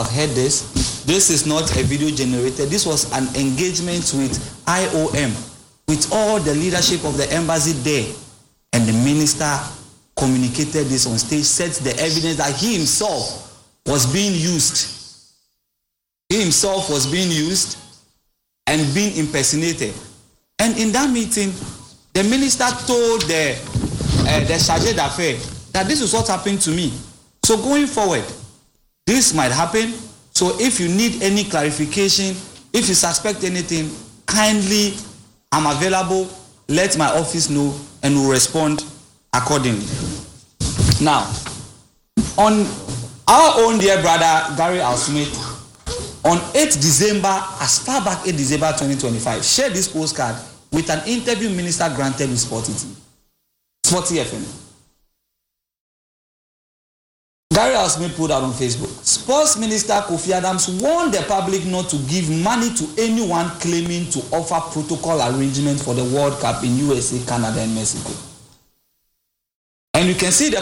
have heard this. This is not a video generated. This was an engagement with IOM, with all the leadership of the embassy there. And the minister communicated this on stage, set the evidence that he himself was being used. He himself was being used and being impersonated. And in that meeting, the minister told the charge d'affaires that this is what happened to me. So going forward, this might happen. So if you need any clarification, if you suspect anything, kindly, I'm available. Let my office know and we'll respond accordingly. Now, on our own dear brother, Gary Al-Smith, on 8th December, as far back 8 December 2025, shared this postcard with an interview minister granted with Sporty FM. Gary Al-Smith put out on Facebook, Sports Minister Kofi Adams warned the public not to give money to anyone claiming to offer protocol arrangement for the World Cup in USA, Canada, and Mexico. And you can see the